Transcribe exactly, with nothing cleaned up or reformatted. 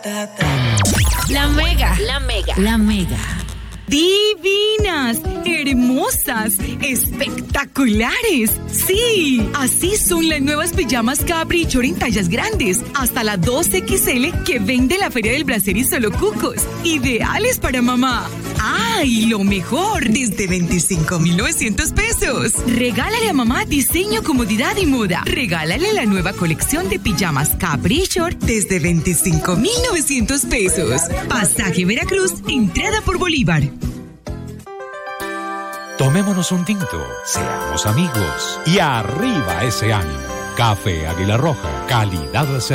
La Mega. La Mega. La Mega. Divinas, hermosas, espectaculares. Sí, así son las nuevas pijamas Caprichor en tallas grandes, hasta la dos equis ele que vende la Feria del Brasier y Solo Cucos. Ideales para mamá. ¡Ah, y lo mejor! Desde veinticinco mil novecientos pesos. Regálale a mamá diseño, comodidad y moda. Regálale la nueva colección de pijamas Caprichor desde veinticinco mil novecientos pesos. Pasaje Veracruz, entrada por Bolívar. Tomémonos un tinto, seamos amigos y arriba ese ánimo. Café Águila Roja, calidad